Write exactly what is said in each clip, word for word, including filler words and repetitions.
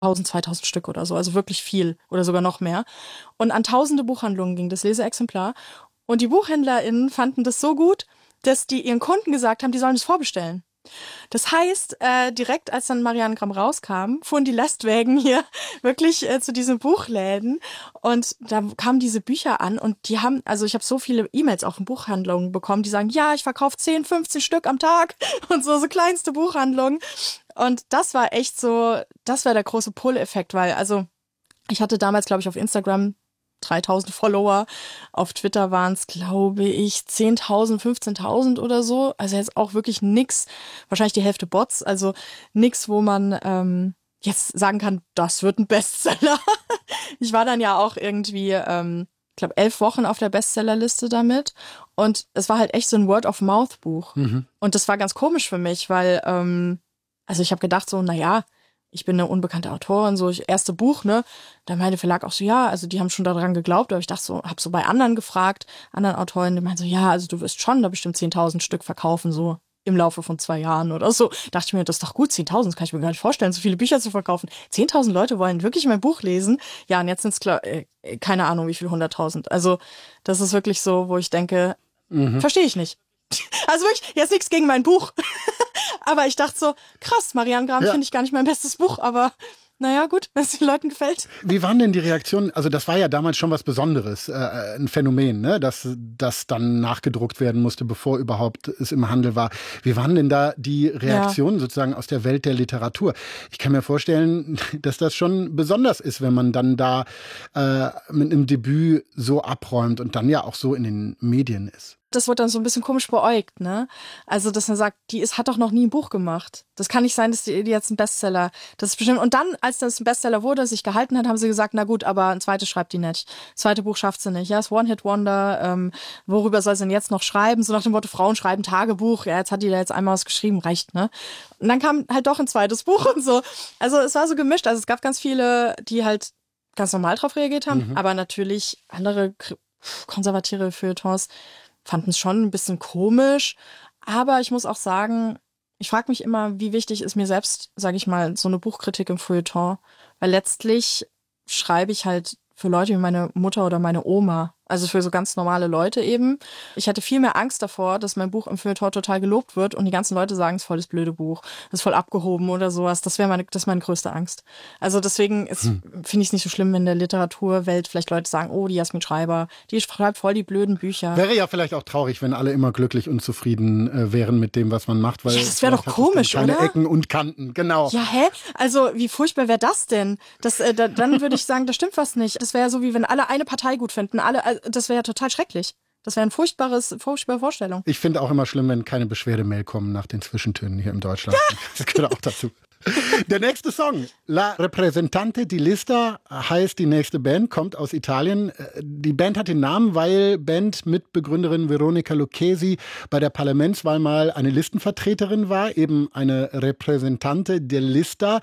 tausend, zweitausend Stück oder so, also wirklich viel oder sogar noch mehr. Und an tausende Buchhandlungen ging das Leseexemplar. Und die BuchhändlerInnen fanden das so gut, dass die ihren Kunden gesagt haben, die sollen es vorbestellen. Das heißt, äh, direkt als dann Marianengramm rauskam, fuhren die Lastwagen hier wirklich äh, zu diesen Buchläden und da kamen diese Bücher an und die haben, also ich habe so viele E-Mails auch von Buchhandlungen bekommen, die sagen, ja, ich verkaufe zehn, fünfzehn Stück am Tag und so, so kleinste Buchhandlungen. Und das war echt so, das war der große Pull-Effekt, weil also ich hatte damals, glaube ich, auf Instagram dreitausend Follower. Auf Twitter waren es, glaube ich, zehntausend, fünfzehntausend oder so. Also jetzt auch wirklich nix, wahrscheinlich die Hälfte Bots, also nix, wo man ähm, jetzt sagen kann, das wird ein Bestseller. Ich war dann ja auch irgendwie, ähm, ich glaube, elf Wochen auf der Bestsellerliste damit. Und es war halt echt so ein Word-of-Mouth-Buch. Mhm. Und das war ganz komisch für mich, weil, ähm, also ich habe gedacht so, naja, ich bin eine unbekannte Autorin, so ich, erste Buch, ne? Da meinte der Verlag auch so, ja, also die haben schon daran geglaubt, aber ich dachte so, hab so bei anderen gefragt, anderen Autoren, die meinten so, ja, also du wirst schon da bestimmt zehntausend Stück verkaufen, so im Laufe von zwei Jahren oder so. Dachte ich mir, das ist doch gut, zehntausend, das kann ich mir gar nicht vorstellen, so viele Bücher zu verkaufen. zehntausend Leute wollen wirklich mein Buch lesen. Ja, und jetzt sind es, äh, keine Ahnung, wie viel, hunderttausend. Also das ist wirklich so, wo ich denke, mhm. verstehe ich nicht. Also wirklich, jetzt nichts gegen mein Buch. Aber ich dachte so, krass, Marianengramm ja. finde ich gar nicht mein bestes Buch, aber naja, gut, wenn es den Leuten gefällt. Wie waren denn die Reaktionen? Also das war ja damals schon was Besonderes, äh, ein Phänomen, ne? dass das dann nachgedruckt werden musste, bevor überhaupt es im Handel war. Wie waren denn da die Reaktionen ja. sozusagen aus der Welt der Literatur? Ich kann mir vorstellen, dass das schon besonders ist, wenn man dann da äh, mit einem Debüt so abräumt und dann ja auch so in den Medien ist. Das wird dann so ein bisschen komisch beäugt, ne? Also, dass man sagt, die ist, hat doch noch nie ein Buch gemacht. Das kann nicht sein, dass die, die jetzt ein Bestseller, das ist bestimmt. Und dann, als das ein Bestseller wurde, sich gehalten hat, haben sie gesagt, na gut, aber ein zweites schreibt die nicht. Das zweite Buch schafft sie nicht. Ja, das One-Hit-Wonder, ähm, worüber soll sie denn jetzt noch schreiben? So nach dem Motto, Frauen schreiben Tagebuch. Ja, jetzt hat die da jetzt einmal was geschrieben, reicht, ne? Und dann kam halt doch ein zweites Buch und so. Also, es war so gemischt. Also, es gab ganz viele, die halt ganz normal drauf reagiert haben, mhm. aber natürlich andere konservative Feuilletons fanden es schon ein bisschen komisch, aber ich muss auch sagen, ich frage mich immer, wie wichtig ist mir selbst, sage ich mal, so eine Buchkritik im Feuilleton, weil letztlich schreibe ich halt für Leute wie meine Mutter oder meine Oma, also für so ganz normale Leute eben. Ich hatte viel mehr Angst davor, dass mein Buch im Feuilleton total gelobt wird und die ganzen Leute sagen, es ist voll das blöde Buch, es ist voll abgehoben oder sowas. Das wäre meine, das ist meine größte Angst. Also deswegen hm. finde ich es nicht so schlimm, wenn in der Literaturwelt vielleicht Leute sagen, oh, die Jasmin Schreiber, die schreibt voll die blöden Bücher. Wäre ja vielleicht auch traurig, wenn alle immer glücklich und zufrieden äh, wären mit dem, was man macht. Weil ja, das wäre doch komisch, keine oder? Ecken und Kanten, genau. Ja, hä? Also wie furchtbar wäre das denn? Das, äh, da, dann würde ich sagen, da stimmt was nicht. Das wäre ja so, wie wenn alle eine Partei gut finden. Alle, also, das wäre ja total schrecklich. Das wäre ein furchtbares, furchtbare Vorstellung. Ich finde auch immer schlimm, wenn keine Beschwerdemail kommen nach den Zwischentönen hier im Deutschland. Das gehört auch dazu. Der nächste Song, La Representante di Lista, heißt die nächste Band, kommt aus Italien. Die Band hat den Namen, weil Bandmitbegründerin Veronica Lucchesi bei der Parlamentswahl mal eine Listenvertreterin war, eben eine Representante der Lista.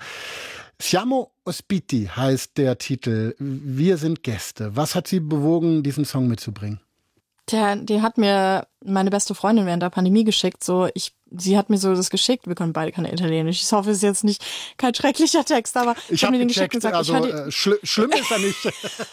Siamo ospiti heißt der Titel. Wir sind Gäste. Was hat Sie bewogen, diesen Song mitzubringen? Der, den hat mir meine beste Freundin während der Pandemie geschickt. So, ich, sie hat mir so das geschickt. Wir können beide kein Italienisch. Ich hoffe, es ist jetzt nicht kein schrecklicher Text, aber ich, ich habe mir den geschickt und gesagt, also, ich höre äh, schl- schlimm ist er nicht.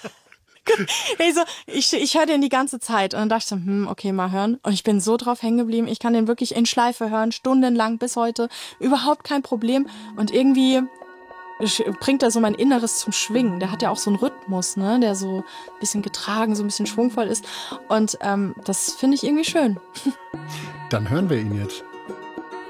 Nee, so, ich ich höre den die ganze Zeit und dann dachte ich so, hm, okay, mal hören. Und ich bin so drauf hängen geblieben. Ich kann den wirklich in Schleife hören, stundenlang bis heute. Überhaupt kein Problem. Und irgendwie bringt er so mein Inneres zum Schwingen. Der hat ja auch so einen Rhythmus, ne, der so ein bisschen getragen, so ein bisschen schwungvoll ist. Und ähm, das finde ich irgendwie schön. Dann hören wir ihn jetzt.